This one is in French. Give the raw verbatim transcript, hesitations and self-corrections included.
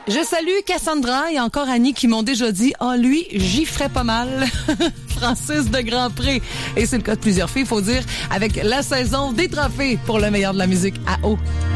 Je salue Cassandra et encore Annie qui m'ont déjà dit « Ah, oh, lui, j'y ferais pas mal. » Francis de Grandpré. Et c'est le cas de plusieurs filles, il faut dire, avec la saison des trophées pour le meilleur de la musique à eau.